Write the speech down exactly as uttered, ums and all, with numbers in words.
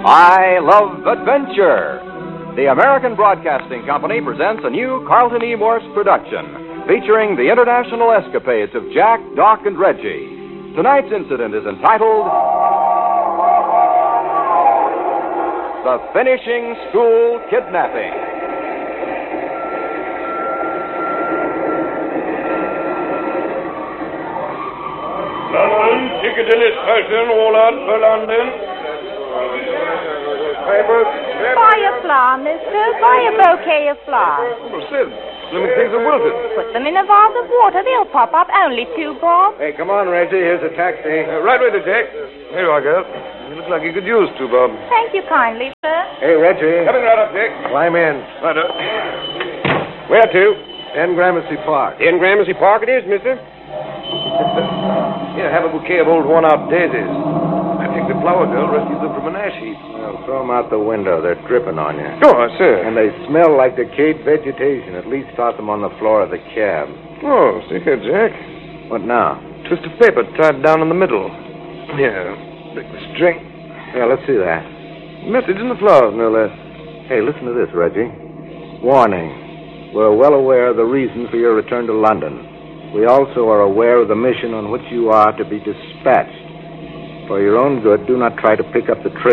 I Love Adventure. The American Broadcasting Company presents a new Carlton E. Morse production featuring the international escapades of Jack, Doc, and Reggie. Tonight's incident is entitled The Finishing School Kidnapping. London, Piccadilly Station, all out for London. Papers. Buy a flower, mister. Buy a bouquet of flowers. Oh, Sid, them things are wilted. Put them in a vase of water. They'll pop up. Only two bob. Hey, come on, Reggie. Here's a taxi. Uh, right with you, Jack. Here you are, girl. You look like you could use two, Bob. Thank you kindly, sir. Hey, Reggie. Coming right up, Jack. Climb in. Right up. Where to? In Gramercy Park. In Gramercy Park it is, mister. Here, have a bouquet of old worn-out daisies. I think the flower girl rescued them from an ash heap. Well, throw them out the window. They're dripping on you. Sure, sir. And they smell like decayed vegetation. At least toss them on the floor of the cab. Oh, see here, Jack. What now? Twist of paper tied down in the middle. Here, take the string. Yeah, let's see that. Message in the flowers, no less. Hey, listen to this, Reggie. Warning. We're well aware of the reason for your return to London. We also are aware of the mission on which you are to be dispatched. For your own good, do not try to pick up the trail.